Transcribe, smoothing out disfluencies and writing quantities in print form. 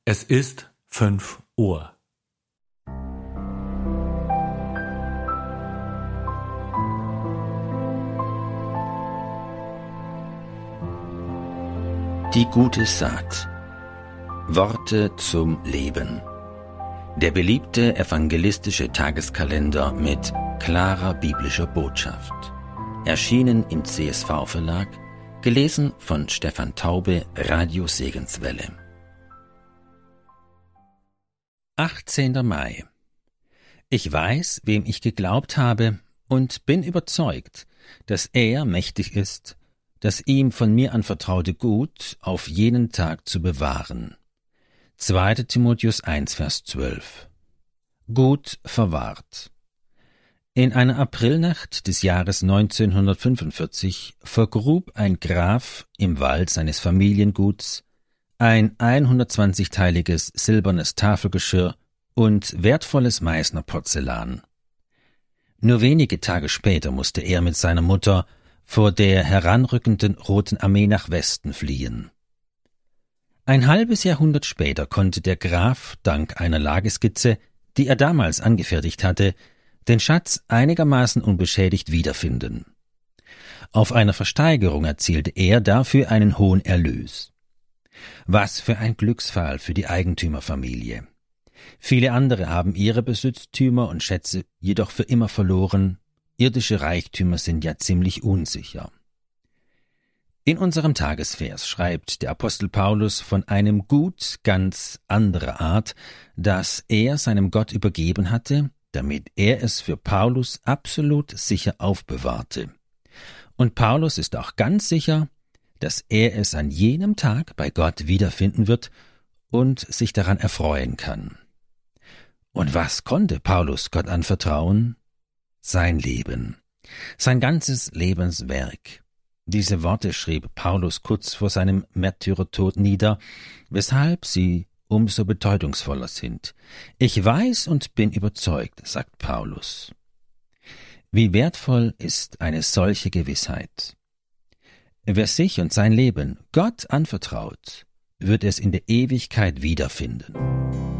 Es ist 5 Uhr. Die gute Saat. Worte zum Leben. Der beliebte evangelistische Tageskalender mit klarer biblischer Botschaft. Erschienen im CSV-Verlag, gelesen von Stefan Taube, Radio Segenswelle. 18. Mai. Ich weiß, wem ich geglaubt habe, und bin überzeugt, dass er mächtig ist, das ihm von mir anvertraute Gut auf jenen Tag zu bewahren. 2. Timotheus 1, Vers 12. Gut verwahrt. In einer Aprilnacht des Jahres 1945 vergrub ein Graf im Wald seines Familienguts ein 120-teiliges silbernes Tafelgeschirr und wertvolles Meißner Porzellan. Nur wenige Tage später musste er mit seiner Mutter vor der heranrückenden Roten Armee nach Westen fliehen. Ein halbes Jahrhundert später konnte der Graf dank einer Lageskizze, die er damals angefertigt hatte, den Schatz einigermaßen unbeschädigt wiederfinden. Auf einer Versteigerung erzielte er dafür einen hohen Erlös. Was für ein Glücksfall für die Eigentümerfamilie. Viele andere haben ihre Besitztümer und Schätze jedoch für immer verloren. Irdische Reichtümer sind ja ziemlich unsicher. In unserem Tagesvers schreibt der Apostel Paulus von einem Gut ganz anderer Art, das er seinem Gott übergeben hatte, damit er es für Paulus absolut sicher aufbewahrte. Und Paulus ist auch ganz sicher, dass er es an jenem Tag bei Gott wiederfinden wird und sich daran erfreuen kann. Und was konnte Paulus Gott anvertrauen? Sein Leben, sein ganzes Lebenswerk. Diese Worte schrieb Paulus kurz vor seinem Märtyrertod nieder, weshalb sie umso bedeutungsvoller sind. Ich weiß und bin überzeugt, sagt Paulus. Wie wertvoll ist eine solche Gewissheit. Wer sich und sein Leben Gott anvertraut, wird es in der Ewigkeit wiederfinden.